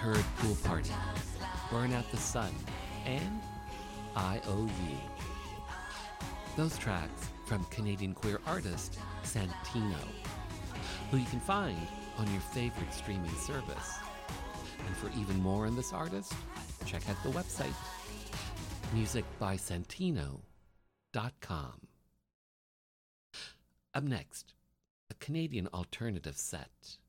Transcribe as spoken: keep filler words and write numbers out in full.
heard Pool Party, Burn Out the Sun, and I O U. Those tracks from Canadian queer artist Santino, who you can find on your favorite streaming service. And for even more on this artist, check out the website music by santino dot com. Up next, a Canadian alternative set.